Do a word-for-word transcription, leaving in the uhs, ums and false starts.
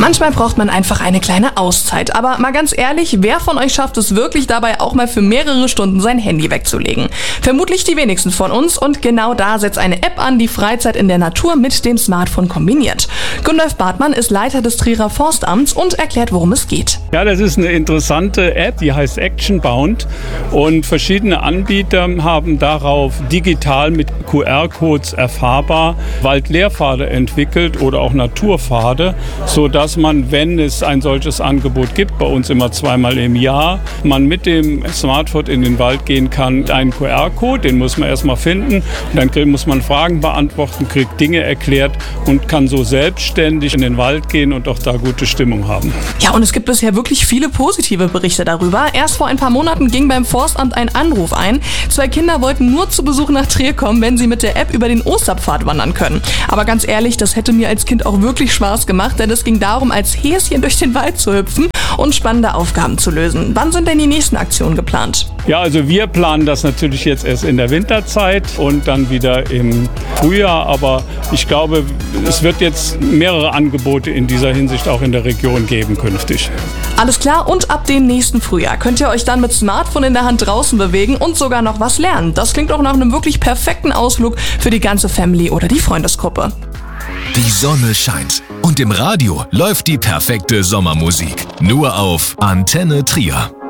Manchmal braucht man einfach eine kleine Auszeit. Aber mal ganz ehrlich, wer von euch schafft es wirklich dabei, auch mal für mehrere Stunden sein Handy wegzulegen? Vermutlich die wenigsten von uns. Und genau da setzt eine App an, die Freizeit in der Natur mit dem Smartphone kombiniert. Gundolf Bartmann ist Leiter des Trierer Forstamts und erklärt, worum es geht. Ja, das ist eine interessante App, die heißt Actionbound. Und verschiedene Anbieter haben darauf digital mit Q R-Codes erfahrbar Waldlehrpfade entwickelt oder auch Naturpfade, sodass man, wenn es ein solches Angebot gibt, bei uns immer zweimal im Jahr, man mit dem Smartphone in den Wald gehen kann. Einen Q R-Code, den muss man erstmal finden, und dann muss man Fragen beantworten, kriegt Dinge erklärt und kann so selbstständig in den Wald gehen und auch da gute Stimmung haben. Ja, und es gibt bisher wirklich viele positive Berichte darüber. Erst vor ein paar Monaten ging beim Forstamt ein Anruf ein. Zwei Kinder wollten nur zu Besuch nach Trier kommen, wenn sie mit der App über den Osterpfad wandern können. Aber ganz ehrlich, das hätte mir als Kind auch wirklich Spaß gemacht, denn es ging darum, als Häschen durch den Wald zu hüpfen und spannende Aufgaben zu lösen. Wann sind denn die nächsten Aktionen geplant? Ja, also wir planen das natürlich jetzt erst in der Winterzeit und dann wieder im Frühjahr. Aber ich glaube, es wird jetzt mehrere Angebote in dieser Hinsicht auch in der Region geben künftig. Alles klar, und ab dem nächsten Frühjahr könnt ihr euch dann mit Smartphone in der Hand draußen bewegen und sogar noch was lernen. Das klingt auch nach einem wirklich perfekten Ausflug für die ganze Family oder die Freundesgruppe. Die Sonne scheint und im Radio läuft die perfekte Sommermusik. Nur auf Antenne Trier.